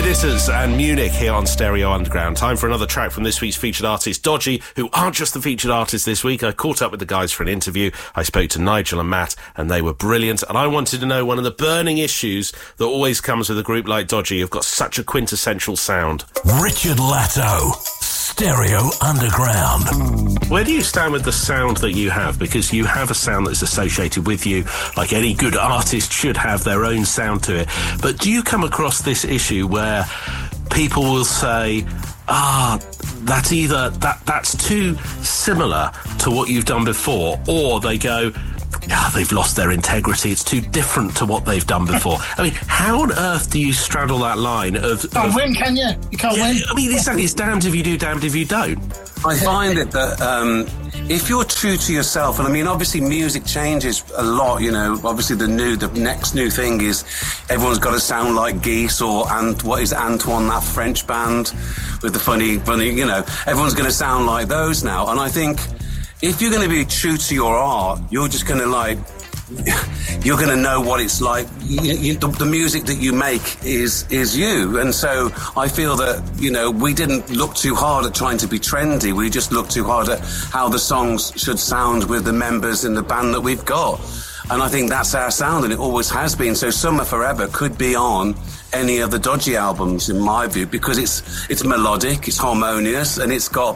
Editors and Munich here on Stereo Underground. Time for another track from this week's featured artist, Dodgy, who aren't just the featured artist this week. I caught up with the guys for an interview. I spoke to Nigel and Matt, and they were brilliant. And I wanted to know one of the burning issues that always comes with a group like Dodgy, who've got such a quintessential sound. Richard Latto, Stereo Underground. Where do you stand with the sound that you have? Because you have a sound that's associated with you, like any good artist should have their own sound to it. But do you come across this issue where people will say, that's either that's too similar to what you've done before, or they go, they've lost their integrity, it's too different to what they've done before. I mean, how on earth do you straddle that line of... Can't win, can you? You can't win. I mean, it's damned if you do, damned if you don't. I find it that if you're true to yourself, and I mean, obviously music changes a lot, you know, obviously the next new thing is everyone's got to sound like Geese and what is Antoine, that French band with the funny, you know, everyone's going to sound like those now. And I think if you're going to be true to your art, you're just going to you're going to know what it's like. The music that you make is you. And so I feel that, you know, we didn't look too hard at trying to be trendy. We just looked too hard at how the songs should sound with the members in the band that we've got. And I think that's our sound, and it always has been. So Summer Forever could be on any of the Dodgy albums, in my view, because it's melodic, it's harmonious, and it's got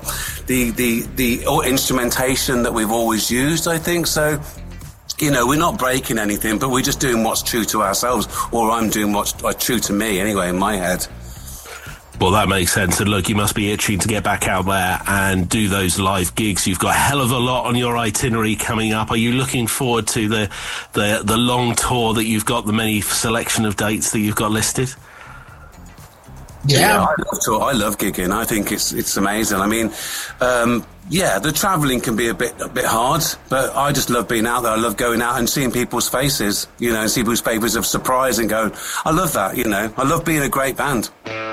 the instrumentation that we've always used, I think. So, you know, we're not breaking anything, but we're just doing what's true to ourselves, or I'm doing what's true to me, anyway, in my head. Well, that makes sense. And look, you must be itching to get back out there and do those live gigs. You've got a hell of a lot on your itinerary coming up. Are you looking forward to the long tour that you've got, the many selection of dates that you've got listed? Yeah, I love gigging. I think it's amazing. I mean, the travelling can be a bit hard, but I just love being out there. I love going out and seeing people's faces, you know, and see people's faces of surprise and going, I love that, you know. I love being a great band.